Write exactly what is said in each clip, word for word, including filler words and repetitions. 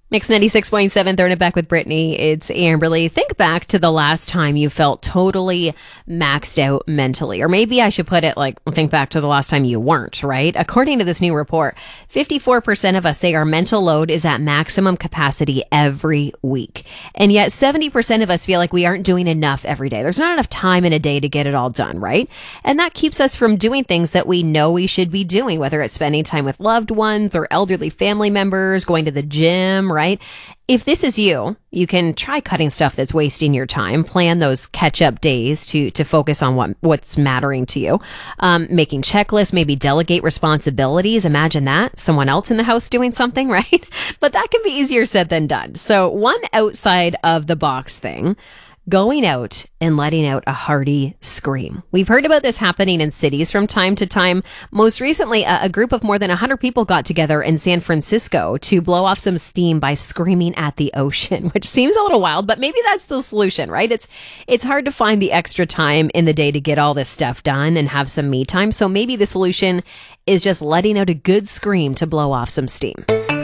Mix ninety-six point seven, throwing it back with Brittany. It's Amberly. Think back to the last time you felt totally maxed out mentally. Or maybe I should put it like, think back to the last time you weren't, right? According to this new report, fifty-four percent of us say our mental load is at maximum capacity every week. And yet seventy percent of us feel like we aren't doing enough every day. There's not enough time in a day to get it all done, right? And that keeps us from doing things that we know we should be doing, whether it's spending time with loved ones or elderly family members, going to the gym, right? Right? If this is you, you can try cutting stuff that's wasting your time. Plan those catch-up days to to focus on what what's mattering to you. Um, making checklists, maybe delegate responsibilities. Imagine that. Someone else in the house doing something, right? But that can be easier said than done. So one outside of the box thing, going out and letting out a hearty scream. We've heard about this happening in cities from time to time. Most recently, a, a group of more than one hundred people got together in San Francisco to blow off some steam by screaming at the ocean, which seems a little wild, but maybe that's the solution, right? It's it's hard to find the extra time in the day to get all this stuff done and have some me time. So maybe the solution is just letting out a good scream to blow off some steam.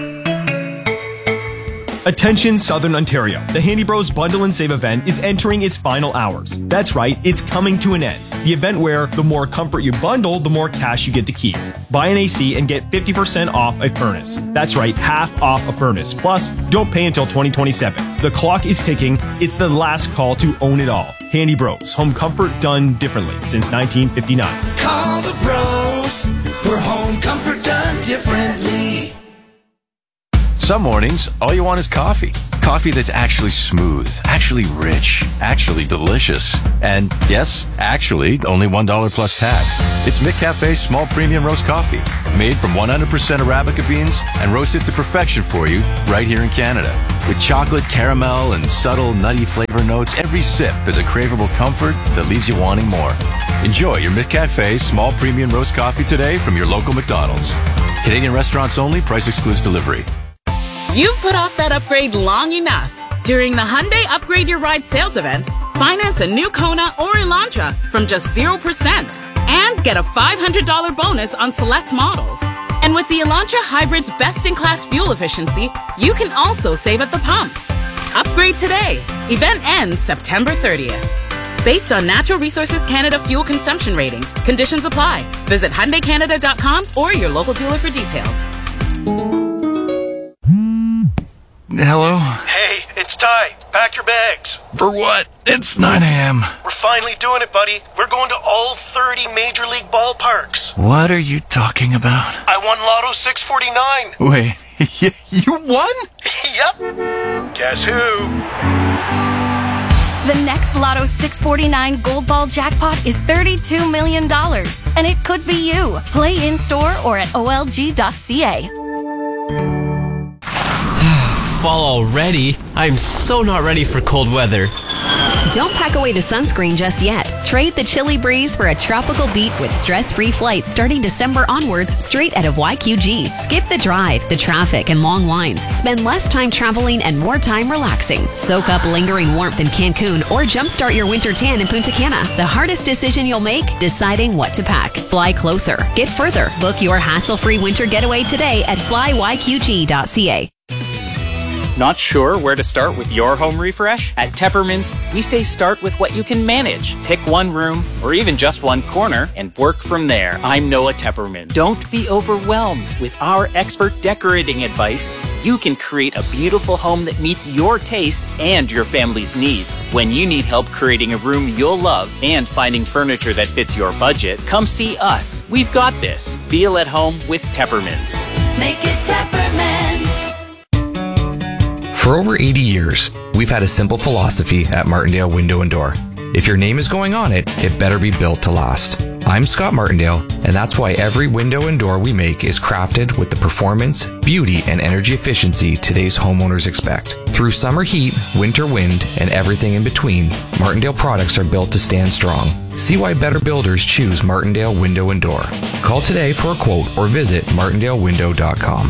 Attention Southern Ontario. The Handy Bros Bundle and Save event is entering its final hours. That's right, it's coming to an end. The event where the more comfort you bundle, the more cash you get to keep. Buy an A C and get fifty percent off a furnace. That's right, half off a furnace. Plus, don't pay until twenty twenty-seven. The clock is ticking. It's the last call to own it all. Handy Bros, home comfort done differently since nineteen fifty-nine. Call the bros for home comfort done differently. Some mornings, all you want is coffee. Coffee that's actually smooth, actually rich, actually delicious. And yes, actually, only one dollar plus tax. It's McCafe's small premium roast coffee, made from one hundred percent Arabica beans and roasted to perfection for you right here in Canada. With chocolate, caramel, and subtle nutty flavor notes, every sip is a craveable comfort that leaves you wanting more. Enjoy your McCafe small premium roast coffee today from your local McDonald's. Canadian restaurants only, price excludes delivery. You've put off that upgrade long enough. During the Hyundai Upgrade Your Ride sales event, finance a new Kona or Elantra from just zero percent and get a five hundred dollars bonus on select models. And with the Elantra Hybrid's best-in-class fuel efficiency, you can also save at the pump. Upgrade today. Event ends September thirtieth. Based on Natural Resources Canada fuel consumption ratings, conditions apply. Visit Hyundai Canada dot com or your local dealer for details. Hello? Hey, it's Ty. Pack your bags. For what? It's nine a.m. We're finally doing it, buddy. We're going to all thirty Major League ballparks. What are you talking about? I won Lotto six forty-nine. Wait, you won? Yep. Guess who? The next Lotto six forty-nine Gold Ball jackpot is thirty-two million dollars, and it could be you. Play in-store or at O L G dot C A. Fall already? I'm so not ready for cold weather. Don't pack away the sunscreen just yet. Trade the chilly breeze for a tropical beat with stress-free flights starting December onwards straight out of Y Q G. Skip the drive, the traffic, and long lines. Spend less time traveling and more time relaxing. Soak up lingering warmth in Cancun or jumpstart your winter tan in Punta Cana. The hardest decision you'll make? Deciding what to pack. Fly closer. Get further. Book your hassle-free winter getaway today at fly Y Q G dot C A. Not sure where to start with your home refresh? At Teppermans, we say start with what you can manage. Pick one room or even just one corner and work from there. I'm Noah Tepperman. Don't be overwhelmed. With our expert decorating advice, you can create a beautiful home that meets your taste and your family's needs. When you need help creating a room you'll love and finding furniture that fits your budget, come see us. We've got this. Feel at home with Teppermans. Make it Teppermans. For over eighty years, we've had a simple philosophy at Martindale Window and Door. If your name is going on it, it better be built to last. I'm Scott Martindale, and that's why every window and door we make is crafted with the performance, beauty, and energy efficiency today's homeowners expect. Through summer heat, winter wind, and everything in between, Martindale products are built to stand strong. See why better builders choose Martindale Window and Door. Call today for a quote or visit martindale window dot com.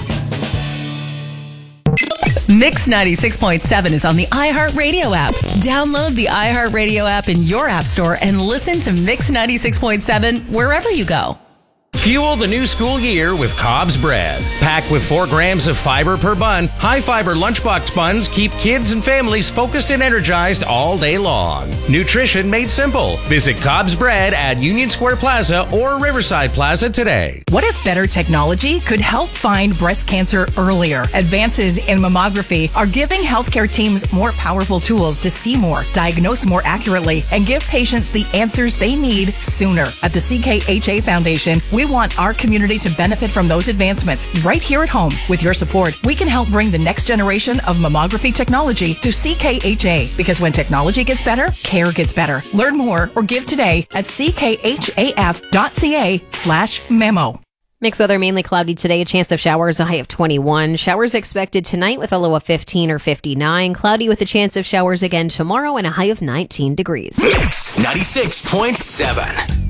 Mix ninety-six point seven is on the iHeartRadio app. Download the iHeartRadio app in your app store and listen to Mix ninety-six point seven wherever you go. Fuel the new school year with Cobb's Bread. Packed with four grams of fiber per bun, high-fiber lunchbox buns keep kids and families focused and energized all day long. Nutrition made simple. Visit Cobb's Bread at Union Square Plaza or Riverside Plaza today. What if better technology could help find breast cancer earlier? Advances in mammography are giving healthcare teams more powerful tools to see more, diagnose more accurately, and give patients the answers they need sooner. At the C K H A Foundation, we want our community to benefit from those advancements right here at home. With your support, we can help bring the next generation of mammography technology to C K H A, because when technology gets better, care gets better. Learn more or give today at c k h a f dot c a slash memo. Mixed weather, mainly cloudy today. A chance of showers, a high of twenty-one. Showers expected tonight with a low of fifteen or fifty-nine. Cloudy with a chance of showers again tomorrow and a high of nineteen degrees. Mix ninety-six point seven.